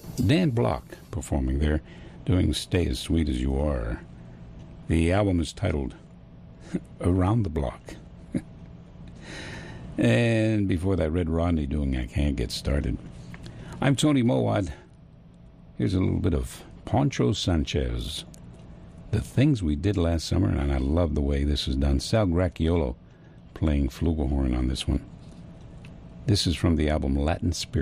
Dan Block performing there, doing Stay as Sweet as You Are. The album is titled Around the Block. And before that, Red Rodney doing I Can't Get Started. I'm Tony Mowat. Here's a little bit of Poncho Sanchez. The Things We Did Last Summer, and I love the way this is done. Sal Gracchiolo playing flugelhorn on this one. This is from the album Latin Spirit.